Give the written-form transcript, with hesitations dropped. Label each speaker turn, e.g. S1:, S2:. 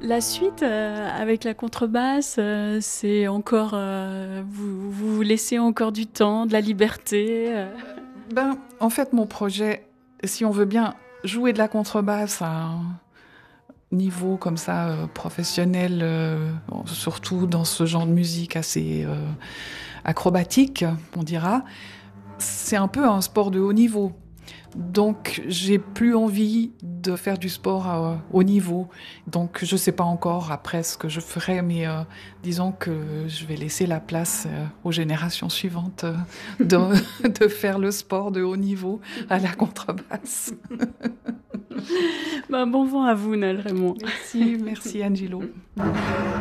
S1: La suite avec la contrebasse, c'est encore vous vous laissez encore du temps, de la liberté.
S2: En fait, mon projet, si on veut bien jouer de la contrebasse à un niveau comme ça professionnel, surtout dans ce genre de musique assez acrobatique, on dira, c'est un peu un sport de haut niveau. Donc, j'ai plus envie de faire du sport à haut niveau. Donc, je sais pas encore après ce que je ferai, mais disons que je vais laisser la place aux générations suivantes de faire le sport de haut niveau à la contrebasse.
S1: Bon vent à vous, Nel Raymond.
S2: Merci, merci Angelo.